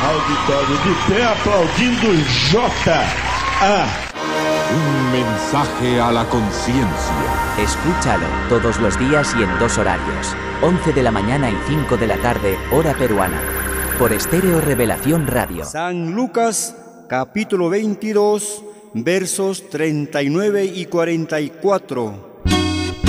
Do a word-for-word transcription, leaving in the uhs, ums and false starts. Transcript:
Auditório de pé aplaudindo J A. Un mensaje a la conciencia. Escúchalo todos los días y en dos horarios. once de la mañana y cinco de la tarde, hora peruana. Por Estéreo Revelación Radio. San Lucas, capítulo veintidós, versos treinta y nueve y cuarenta y cuatro.